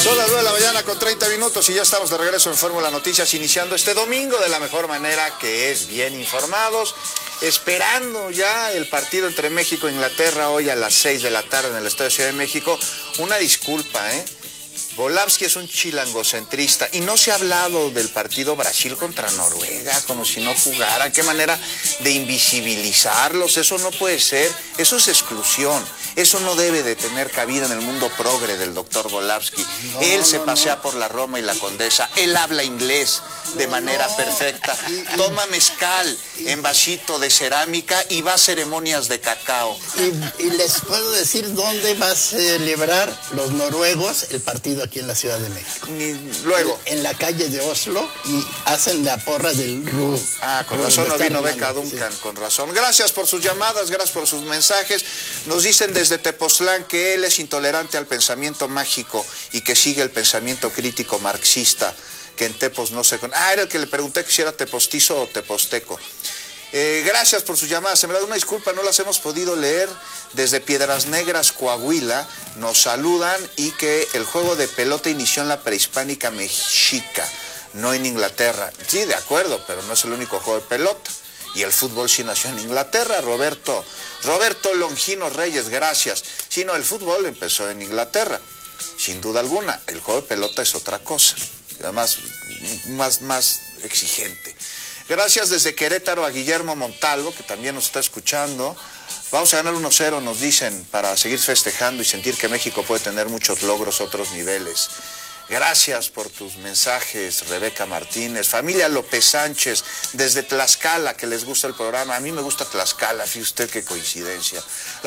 Son las 9 de la mañana con 30 minutos y ya estamos de regreso en Fórmula Noticias, iniciando este domingo de la mejor manera, que es bien informados, esperando ya el partido entre México e Inglaterra hoy a las 6 de la tarde en el Estadio Ciudad de México. Una disculpa, Volávsky es un chilangocentrista y no se ha hablado del partido Brasil contra Noruega como si no jugara. Qué manera de invisibilizarlos. Eso no puede ser, eso es exclusión. Eso no debe de tener cabida en el mundo progre del doctor Volávsky. Él se pasea por la Roma y la Condesa, él habla inglés de manera perfecta, toma mezcal en vasito de cerámica y va a ceremonias de cacao. Y les puedo decir dónde va a celebrar los noruegos el partido aquí en la Ciudad de México. Luego. En la calle de Oslo, y hacen la porra del RU. Con razón no vino Beca Duncan, sí. Con razón. Gracias por sus llamadas, gracias por sus mensajes. Nos dicen desde Tepoztlán que él es intolerante al pensamiento mágico y que sigue el pensamiento crítico marxista, que en Tepos no se... era el que le pregunté que si era tepostizo o teposteco. Gracias por sus llamadas. Se me da una disculpa, no las hemos podido leer. Desde Piedras Negras, Coahuila, nos saludan y que el juego de pelota inició en la prehispánica mexica, no en Inglaterra. Sí, de acuerdo, pero no es el único juego de pelota. Y el fútbol sí nació en Inglaterra. Roberto Longino Reyes, gracias. Sí, no, el fútbol empezó en Inglaterra, sin duda alguna. El juego de pelota es otra cosa, además más exigente. Gracias desde Querétaro a Guillermo Montalvo, que también nos está escuchando. Vamos a ganar 1-0, nos dicen, para seguir festejando y sentir que México puede tener muchos logros, otros niveles. Gracias por tus mensajes, Rebeca Martínez. Familia López Sánchez, desde Tlaxcala, que les gusta el programa. A mí me gusta Tlaxcala, fíjate usted qué coincidencia.